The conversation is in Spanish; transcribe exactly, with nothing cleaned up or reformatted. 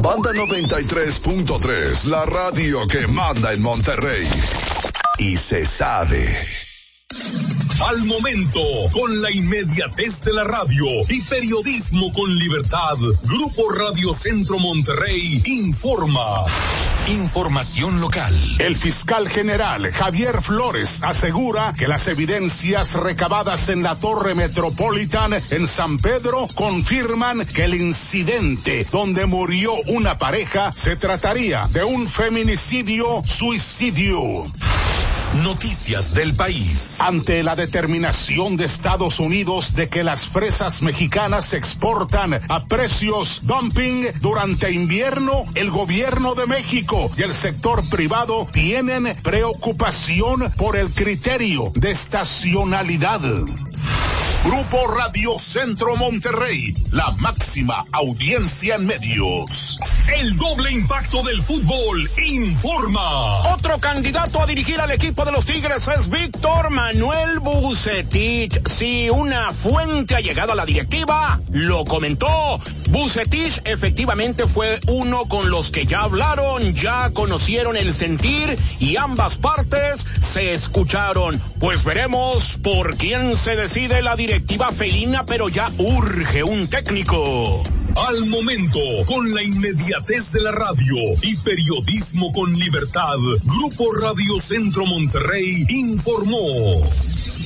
Banda noventa y tres punto tres, la radio que manda en Monterrey. Y se sabe. Al momento, con la inmediatez de la radio y periodismo con libertad, Grupo Radio Centro Monterrey informa. Información local. El fiscal general Javier Flores asegura que las evidencias recabadas en la Torre Metropolitan en San Pedro confirman que el incidente donde murió una pareja se trataría de un feminicidio-suicidio. Noticias del país. Ante la determinación de Estados Unidos de que las fresas mexicanas se exportan a precios dumping durante invierno, el gobierno de México y el sector privado tienen preocupación por el criterio de estacionalidad. Grupo Radio Centro Monterrey, la máxima audiencia en medios. El doble impacto del fútbol informa. Otro candidato a dirigir al equipo de los Tigres es Víctor Manuel Vucetich. Sí, una fuente allegada a la directiva lo comentó. Vucetich efectivamente fue uno con los que ya hablaron, ya conocieron el sentir y ambas partes se escucharon. Pues veremos por quién se decide la directiva felina, pero ya urge un técnico. Al momento, con la inmediatez de la radio y periodismo con libertad, Grupo Radio Centro Monterrey informó.